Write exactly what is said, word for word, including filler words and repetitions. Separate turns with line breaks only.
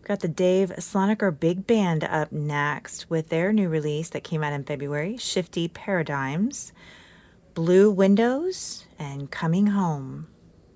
We've got the Dave Slonaker Big Band up next with their new release that came out in February, Shifty Paradigms, Blue Windows, and Coming Home.